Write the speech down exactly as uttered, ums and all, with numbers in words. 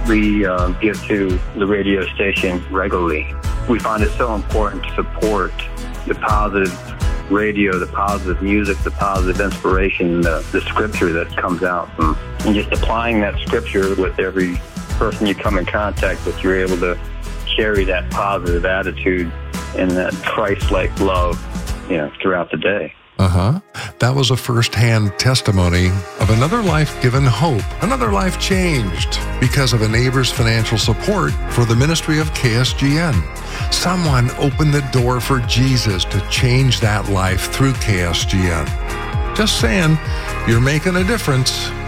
we uh, give to the radio station regularly. We find it so important to support the positive radio, the positive music, the positive inspiration, the, the scripture that comes out. And, and just applying that scripture with every person you come in contact with, you're able to carry that positive attitude and that Christ-like love, you know, throughout the day. Uh-huh. That was a first-hand testimony of another life given hope, another life changed because of a neighbor's financial support for the ministry of K S G N. Someone opened the door for Jesus to change that life through K S G N. Just saying, you're making a difference.